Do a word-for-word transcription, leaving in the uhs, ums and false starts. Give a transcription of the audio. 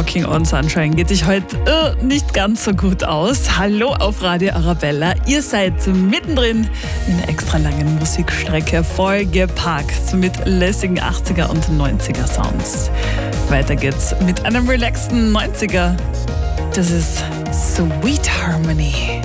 Walking on Sunshine geht sich heute äh, nicht ganz so gut aus. Hallo auf Radio Arabella. Ihr seid mittendrin in einer extra langen Musikstrecke, vollgepackt mit lässigen achtziger und neunziger Sounds. Weiter geht's mit einem relaxten neunziger. Das ist Sweet Harmony.